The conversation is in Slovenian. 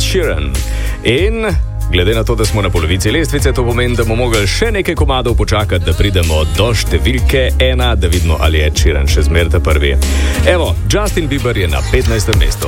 Sheeran. In glede na to, da smo na polovici lestvice, to pomeni, da bomo mogli še nekaj komadov počakati, da pridemo do številke 1, da vidimo, ali je Sheeran še zmeraj ta prvi. Evo, Justin Bieber je na 15. mestu.